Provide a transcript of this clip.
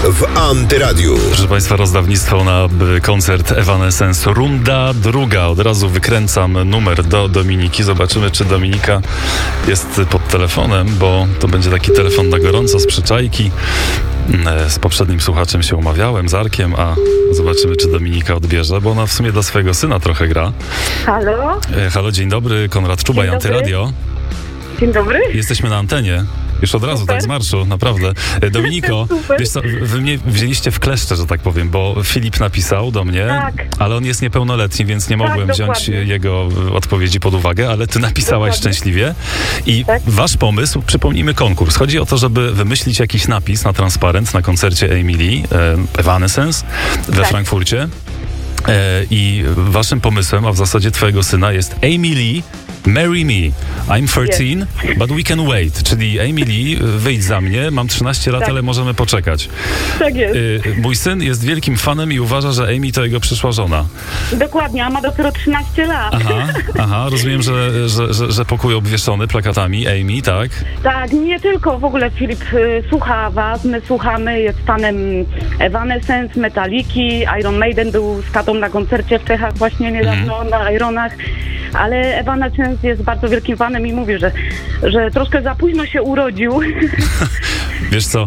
w Antyradiu. Proszę Państwa, rozdawnictwo na koncert Evanescence. Runda druga. Od razu wykręcam numer do Dominiki. Zobaczymy, czy Dominika jest pod telefonem, bo to będzie taki telefon na gorąco z przyczajki. Z poprzednim słuchaczem się umawiałem, z Arkiem, a zobaczymy, czy Dominika odbierze, bo ona w sumie dla swojego syna trochę gra. Halo? Halo, dzień dobry, Konrad Czubaj, Antyradio. Dzień dobry. Jesteśmy na antenie. Już od razu, tak z marszu, naprawdę. Dominiko, wiesz co, wy mnie wzięliście w kleszcze, że tak powiem, bo Filip napisał do mnie, ale on jest niepełnoletni, więc nie mogłem wziąć jego odpowiedzi pod uwagę, ale ty napisałaś szczęśliwie i wasz pomysł, przypomnijmy konkurs. Chodzi o to, żeby wymyślić jakiś napis na transparent na koncercie Emily Evanescence we Frankfurcie. I waszym pomysłem, a w zasadzie twojego syna jest Emily, marry me. I'm 13, but we can wait. Czyli Emily, wyjdź za mnie, mam 13 lat, ale możemy poczekać. Tak jest. Mój syn jest wielkim fanem i uważa, że Amy to jego przyszła żona. Dokładnie, a ma dopiero 13 lat. Aha, rozumiem, że pokój obwieszony plakatami Amy, tak? Tak, nie tylko. W ogóle Filip słucha was, my słuchamy, jest fanem Evanescence, Metaliki, Iron Maiden był z tatą na koncercie w Czechach właśnie niedawno na Ironach. Ale Evanescence jest bardzo wielkim fanem i mówi, że troszkę za późno się urodził. Wiesz co,